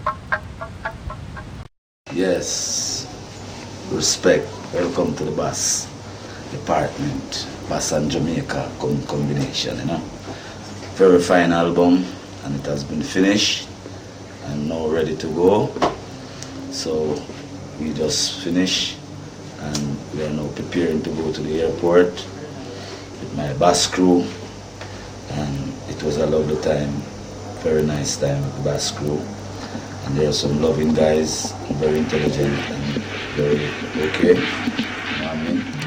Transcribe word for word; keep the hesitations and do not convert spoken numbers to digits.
Yes, respect. Welcome to the Bass department. Bass and Jamaica com combination, you know. Very fine album, and it has been finished and now ready to go. So we just finished and we are now preparing to go to the airport with my Bass crew, and it was a lovely time, very nice time with the Bass crew. And there are some loving guys, very intelligent and very okay. You know what I mean?